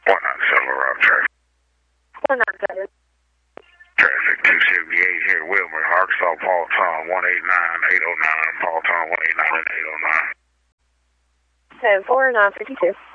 197 traffic. 197. Traffic 278 here, Wilmer, Arkansas, Paul Tom, 189-809, Paul Tom, 189-809. 10-4, 952.